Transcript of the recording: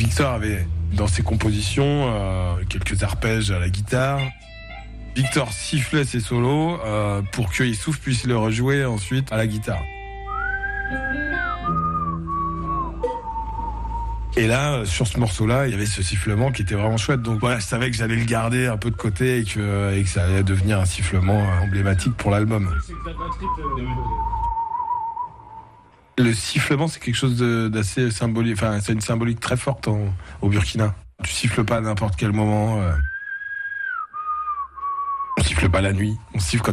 Victor avait dans ses compositions quelques arpèges à la guitare. Victor sifflait ses solos pour que Youssouf puisse le rejouer ensuite à la guitare. Et là, sur ce morceau-là, il y avait ce sifflement qui était vraiment chouette. Donc voilà, je savais que j'allais le garder un peu de côté et que ça allait devenir un sifflement emblématique pour l'album. Le sifflement, c'est quelque chose d'assez symbolique. Enfin, c'est une symbolique très forte au Burkina. Tu siffles pas à n'importe quel moment. On siffle pas la nuit. On siffle quand